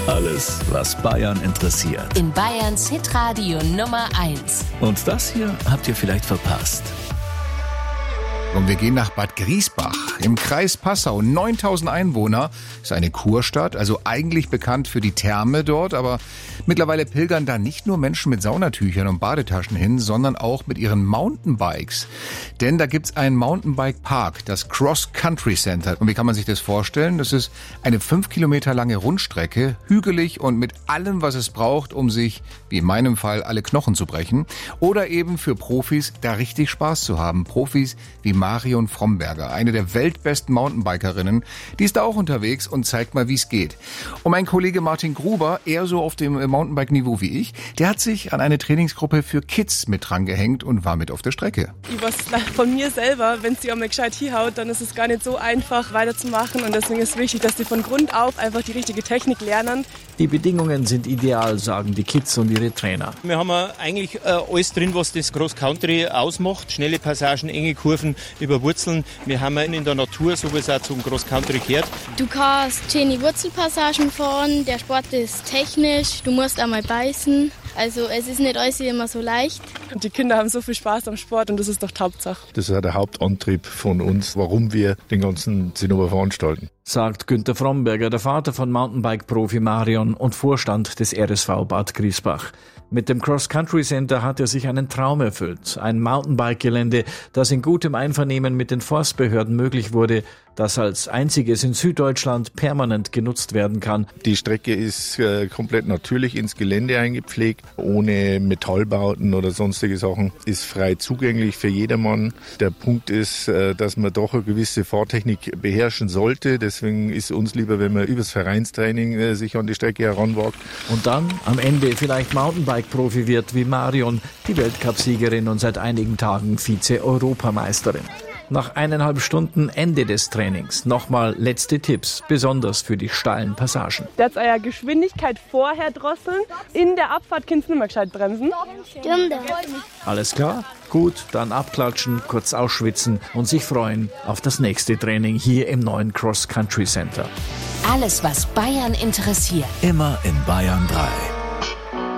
Alles, was Bayern interessiert. In Bayerns Hitradio Nummer 1. Und das hier habt ihr vielleicht verpasst. Und wir gehen nach Bad Griesbach im Kreis Passau. 9000 Einwohner, ist eine Kurstadt, also eigentlich bekannt für die Therme dort. Aber mittlerweile pilgern da nicht nur Menschen mit Saunatüchern und Badetaschen hin, sondern auch mit ihren Mountainbikes. Denn da gibt's einen Mountainbike-Park, das Cross Country Center. Und wie kann man sich das vorstellen? Das ist eine 5 Kilometer lange Rundstrecke, hügelig und mit allem, was es braucht, um sich, wie in meinem Fall, alle Knochen zu brechen. Oder eben für Profis, da richtig Spaß zu haben. Profis wie Marion Fromberger, eine der weltbesten Mountainbikerinnen, die ist da auch unterwegs und zeigt mal, wie es geht. Und mein Kollege Martin Gruber, eher so auf dem Mountainbike-Niveau wie ich, der hat sich an eine Trainingsgruppe für Kids mit drangehängt und war mit auf der Strecke. Ich weiß von mir selber, wenn sie einmal gescheit hinhaut, dann ist es gar nicht so einfach weiterzumachen und deswegen ist es wichtig, dass sie von Grund auf einfach die richtige Technik lernen. Die Bedingungen sind ideal, sagen die Kids und ihre Trainer. Wir haben eigentlich alles drin, was das Cross Country ausmacht. Schnelle Passagen, enge Kurven, über Wurzeln. Wir haben in der Natur, so wie es auch zum Cross Country gehört. Du kannst schöne Wurzelpassagen fahren, der Sport ist technisch, du musst einmal beißen. Also es ist nicht alles immer so leicht. Und die Kinder haben so viel Spaß am Sport und das ist doch die Hauptsache. Das ist auch der Hauptantrieb von uns, warum wir den ganzen Zinnober veranstalten. Sagt Günther Fromberger, der Vater von Mountainbike-Profi Marion und Vorstand des RSV Bad Griesbach. Mit dem Cross Country Center hat er sich einen Traum erfüllt. Ein Mountainbike-Gelände, das in gutem Einvernehmen mit den Forstbehörden möglich wurde, das als einziges in Süddeutschland permanent genutzt werden kann. Die Strecke ist komplett natürlich ins Gelände eingepflegt, ohne Metallbauten oder sonstige Sachen, ist frei zugänglich für jedermann. Der Punkt ist, dass man doch eine gewisse Fahrtechnik beherrschen sollte. Deswegen ist uns lieber, wenn man übers Vereinstraining sich an die Strecke heranwagt. Und dann am Ende vielleicht Mountainbike-Profi wird wie Marion, die Weltcupsiegerin und seit einigen Tagen Vize-Europameisterin. Nach 1,5 Stunden Ende des Trainings nochmal letzte Tipps, besonders für die steilen Passagen. Jetzt eure Geschwindigkeit vorher drosseln, in der Abfahrt kannst du nicht mehr gescheit bremsen. Stimmt. Alles klar? Gut, dann abklatschen, kurz ausschwitzen und sich freuen auf das nächste Training hier im neuen Cross Country Center. Alles, was Bayern interessiert. Immer in Bayern 3.